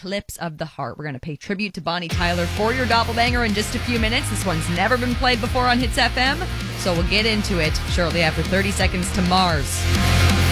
Eclipse of the Heart. We're going to pay tribute to Bonnie Tyler for your doppelbanger in just a few minutes. This one's never been played before on Hits FM, so we'll get into it shortly after 30 Seconds to Mars.